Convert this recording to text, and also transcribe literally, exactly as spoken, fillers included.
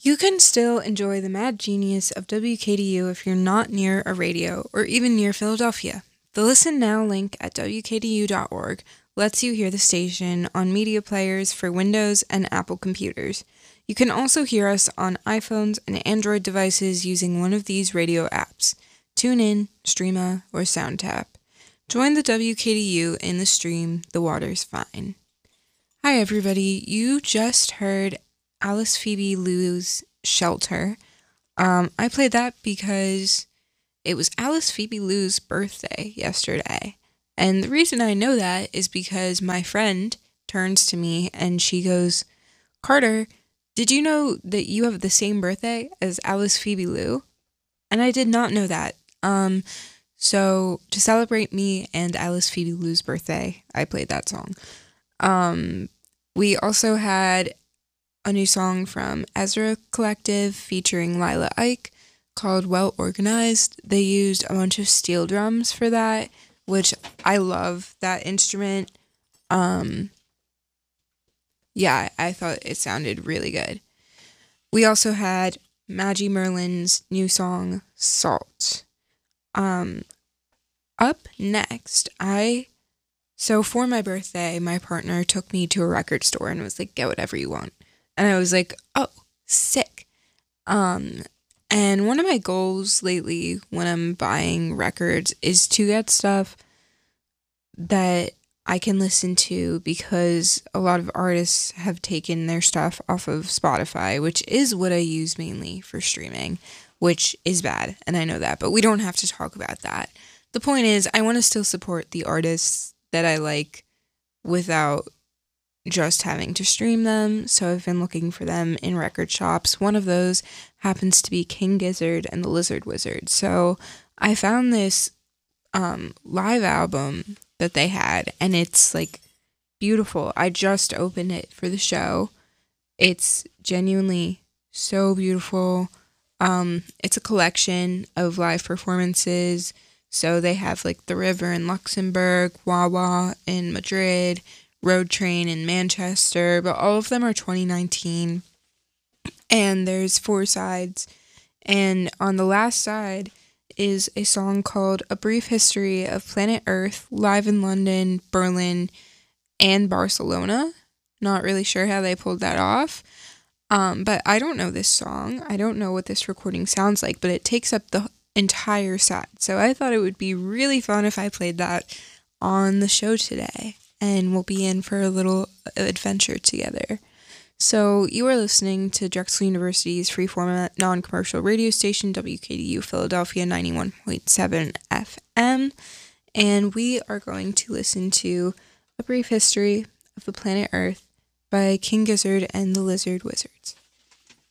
You can still enjoy the mad genius of W K D U if you're not near a radio or even near Philadelphia. The Listen Now link at W K D U dot org lets you hear the station on media players for Windows and Apple computers. You can also hear us on iPhones and Android devices using one of these radio apps: TuneIn, Streema, or SoundTap. Join the W K D U in the stream, The Water's Fine. Hi everybody, you just heard Alice Phoebe Lou's Shelter. Um, I played that because it was Alice Phoebe Lou's birthday yesterday. And the reason I know that is because my friend turns to me and she goes, "Carter, did you know that you have the same birthday as Alice Phoebe Lou?" And I did not know that. Um, so to celebrate me and Alice Phoebe Lou's birthday, I played that song. Um, we also had a new song from Ezra Collective featuring Lila Ike called Well Organized. They used a bunch of steel drums for that, which I love that instrument. Um, yeah, I thought it sounded really good. We also had Maggie Merlin's new song, Salt. Um, up next, I... So for my birthday, my partner took me to a record store and was like, "Get whatever you want." And I was like, "Oh, sick." Um, and one of my goals lately when I'm buying records is to get stuff that I can listen to, because a lot of artists have taken their stuff off of Spotify, which is what I use mainly for streaming, which is bad, and I know that, but we don't have to talk about that. The point is, I want to still support the artists that I like without just having to stream them, so I've been looking for them in record shops. One of those happens to be King Gizzard and the Lizard Wizard. So I found this um, live album that they had, and it's like beautiful. I just opened it for the show. It's genuinely so beautiful. Um, it's a collection of live performances. So they have like The River in Luxembourg, Wawa in Madrid, Road Train in Manchester, but all of them are twenty nineteen, and there's four sides, and on the last side is a song called A Brief History of Planet Earth, live in London, Berlin, and Barcelona. Not really sure how they pulled that off, um, but I don't know this song. I don't know what this recording sounds like, but it takes up the entire side, so I thought it would be really fun if I played that on the show today, and we'll be in for a little adventure together. So you are listening to Drexel University's free-format non-commercial radio station, W K D U Philadelphia ninety-one point seven F M, and we are going to listen to A Brief History of the Planet Earth by King Gizzard and the Lizard Wizards.